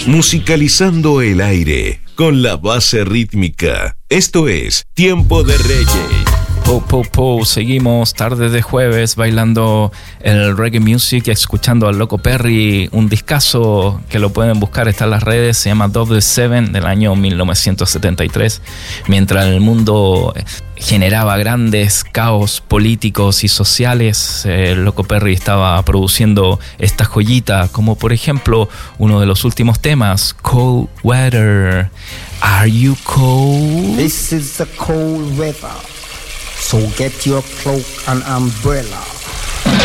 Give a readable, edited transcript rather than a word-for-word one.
musicalizando el aire con la base rítmica. Esto es Tiempo de Reggae. Seguimos tarde de jueves bailando el reggae music, escuchando al Loco Perry, un discazo que lo pueden buscar, está en las redes, se llama Double Seven, del año 1973. Mientras el mundo generaba grandes caos políticos y sociales, el Loco Perry estaba produciendo esta joyita, como por ejemplo uno de los últimos temas, Cold Weather. Are you cold? This is the cold weather. So get your cloak and umbrella.